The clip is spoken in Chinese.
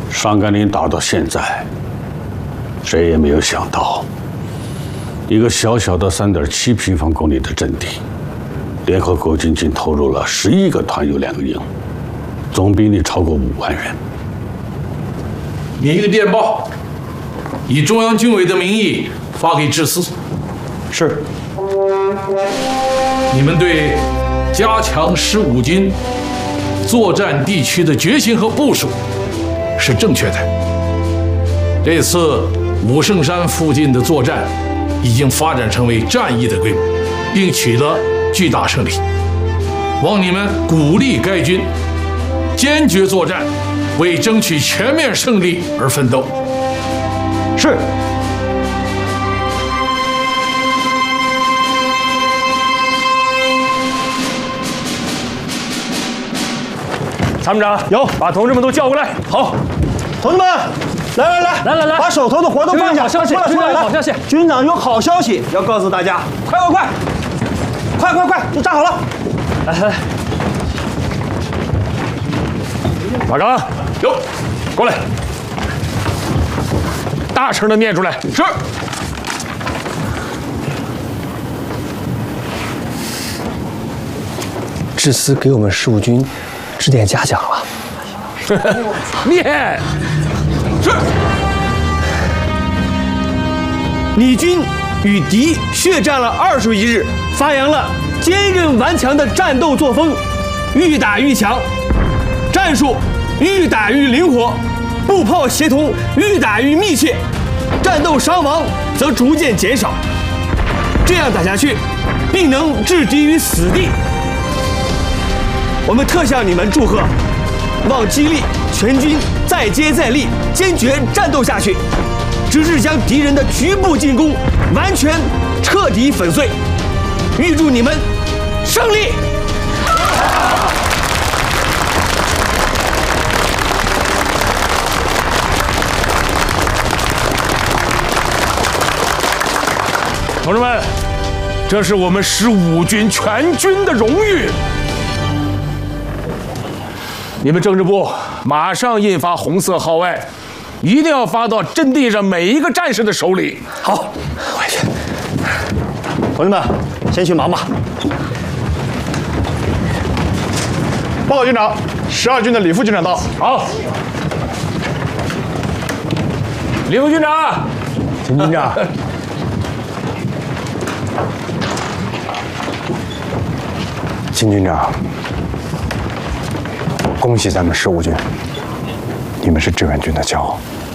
上甘岭打到现在，谁也没有想到，一个小小的3.7平方公里的阵地，联合国军竟投入了11个团有2个营，总兵力超过5万人。 拟一个电报，以中央军委的名义发给志司。 是。 你们对加强15军作战地区的决心和部署是正确的。这次武圣山附近的作战已经发展成为战役的规模，并取得巨大胜利。望你们鼓励该军坚决作战，为争取全面胜利而奋斗。 是。参谋长，有，把同志们都叫过来。好， 同志们，来，把手头的活动放下。 好消息，军长有好消息。 军长有好消息要告诉大家，快，都站好了。 来，马刚，有，过来，大声的念出来。是。 志司给我们15军指点嘉奖了。 念。是。 你军与敌血战了21日，发扬了坚韧顽强的战斗作风，愈打愈强，战术愈打愈灵活，步炮协同愈打愈密切，战斗伤亡则逐渐减少。这样打下去，并能置敌于死地。我们特向你们祝贺，望激励全军再接再厉，坚决战斗下去，直至将敌人的局部进攻完全彻底粉碎。预祝你们胜利！ 同志们，这是我们15军全军的荣誉。你们政治部马上印发红色号外，一定要发到阵地上每一个战士的手里。 好，回去。 同志们，先去忙吧。 报告军长，12军的李副军长到。 好，李副军长， 秦军长。秦军长，恭喜咱们15军，你们是志愿军的骄傲。